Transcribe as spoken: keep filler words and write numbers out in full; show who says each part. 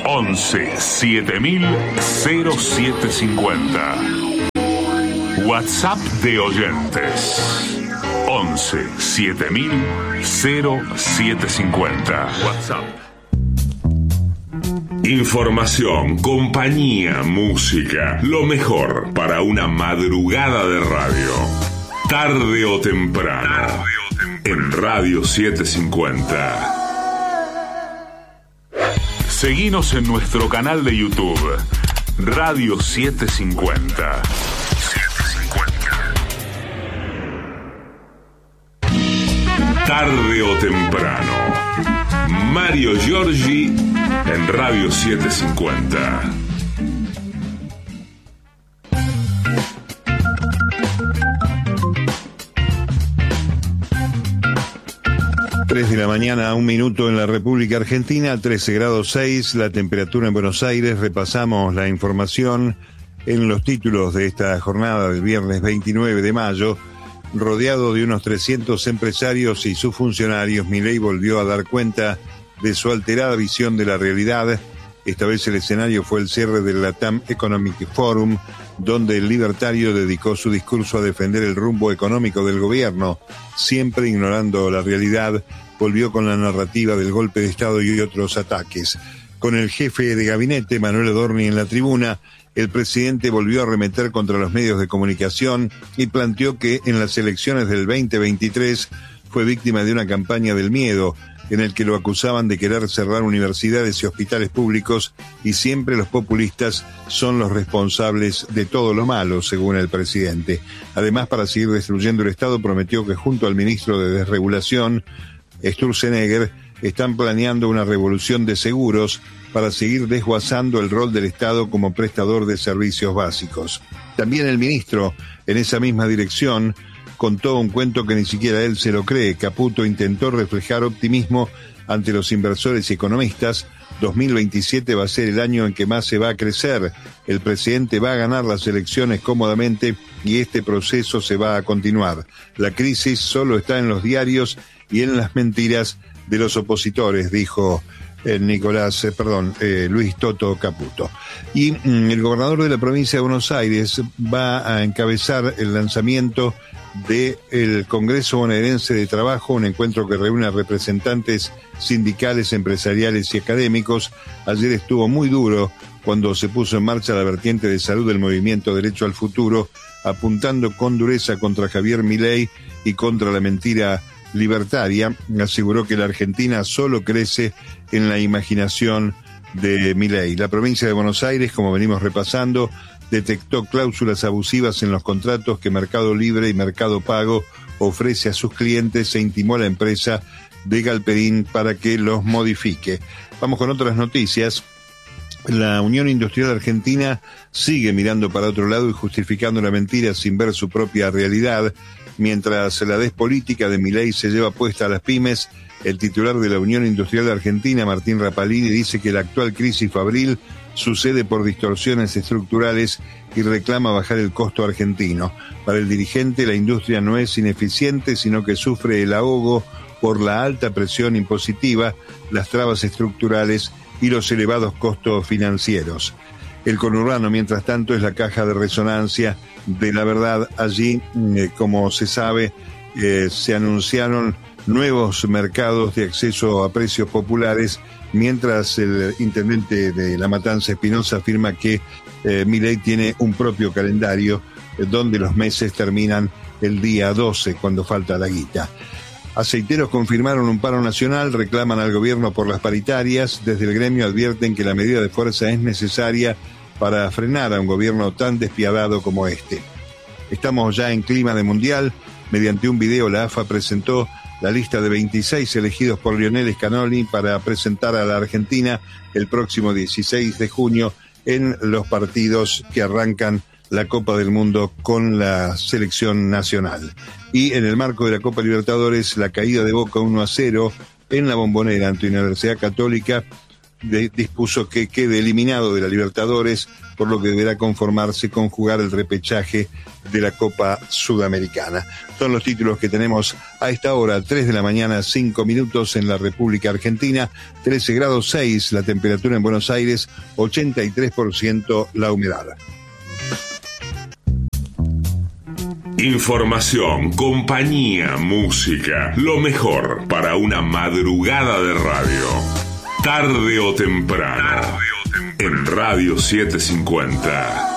Speaker 1: once siete mil cero siete cincuenta. WhatsApp de oyentes once siete mil cero siete cincuenta. WhatsApp. Información, compañía, música, lo mejor para una madrugada de radio. Tarde o temprano, Tarde o temprano. En Radio setecientos cincuenta. Seguinos en nuestro canal de YouTube, Radio setecientos cincuenta. Tarde o temprano, Mario Giorgi en Radio setecientos cincuenta.
Speaker 2: tres de la mañana, un minuto en la República Argentina, trece grados seis, la temperatura en Buenos Aires. Repasamos la información en los títulos de esta jornada del viernes veintinueve de mayo. Rodeado de unos trescientos empresarios y sus funcionarios, Milei volvió a dar cuenta de su alterada visión de la realidad. Esta vez el escenario fue el cierre del Latam Economic Forum, donde el libertario dedicó su discurso a defender el rumbo económico del gobierno. Siempre ignorando la realidad, volvió con la narrativa del golpe de Estado y otros ataques. Con el jefe de gabinete, Manuel Adorni, en la tribuna, el presidente volvió a arremeter contra los medios de comunicación y planteó que en las elecciones del veinte veintitrés fue víctima de una campaña del miedo, en el que lo acusaban de querer cerrar universidades y hospitales públicos, y siempre los populistas son los responsables de todo lo malo, según el presidente. Además, para seguir destruyendo el Estado, prometió que junto al ministro de Desregulación, Sturzenegger, están planeando una revolución de seguros para seguir desguazando el rol del Estado como prestador de servicios básicos. También el ministro, en esa misma dirección, contó un cuento que ni siquiera él se lo cree. Caputo intentó reflejar optimismo ante los inversores y economistas. dos mil veintisiete va a ser el año en que más se va a crecer. El presidente va a ganar las elecciones cómodamente y este proceso se va a continuar. La crisis solo está en los diarios y en las mentiras de los opositores, dijo eh, Nicolás, eh, perdón, eh, Luis Toto Caputo. Y mm, el gobernador de la provincia de Buenos Aires va a encabezar el lanzamiento del Congreso Bonaerense de Trabajo, un encuentro que reúne a representantes sindicales, empresariales y académicos. Ayer estuvo muy duro cuando se puso en marcha la vertiente de salud del movimiento Derecho al Futuro, apuntando con dureza contra Javier Milei y contra la mentira libertaria. Aseguró que la Argentina solo crece en la imaginación de Milei. La provincia de Buenos Aires, como venimos repasando, detectó cláusulas abusivas en los contratos que Mercado Libre y Mercado Pago ofrece a sus clientes e intimó a la empresa de Galperín para que los modifique. Vamos con otras noticias. La Unión Industrial Argentina sigue mirando para otro lado y justificando la mentira sin ver su propia realidad. Mientras la despolítica de Milei se lleva puesta a las pymes, el titular de la Unión Industrial Argentina, Martín Rapalini, dice que la actual crisis fabril sucede por distorsiones estructurales y reclama bajar el costo argentino. Para el dirigente, la industria no es ineficiente, sino que sufre el ahogo por la alta presión impositiva, las trabas estructurales y los elevados costos financieros. El conurbano, mientras tanto, es la caja de resonancia de la verdad. Allí, eh, como se sabe, eh, se anunciaron nuevos mercados de acceso a precios populares, mientras el intendente de La Matanza, Espinosa, afirma que eh, Milei tiene un propio calendario eh, donde los meses terminan el día doce, cuando falta la guita. Aceiteros confirmaron un paro nacional, reclaman al gobierno por las paritarias. Desde el gremio advierten que la medida de fuerza es necesaria para frenar a un gobierno tan despiadado como este. Estamos ya en clima de mundial. Mediante un video, la A F A presentó la lista de veintiséis elegidos por Lionel Scaloni para presentar a la Argentina el próximo dieciséis de junio en los partidos que arrancan la Copa del Mundo con la selección nacional. Y en el marco de la Copa Libertadores, la caída de Boca uno a cero en la Bombonera ante Universidad Católica de, dispuso que quede eliminado de la Libertadores, por lo que deberá conformarse con jugar el repechaje de la Copa Sudamericana. Son los títulos que tenemos a esta hora, tres de la mañana, cinco minutos en la República Argentina, trece grados seis la temperatura en Buenos Aires, ochenta y tres por ciento la humedad.
Speaker 1: Información, compañía, música, lo mejor para una madrugada de radio. Tarde o temprano, Tarde o temprano. En Radio setecientos cincuenta.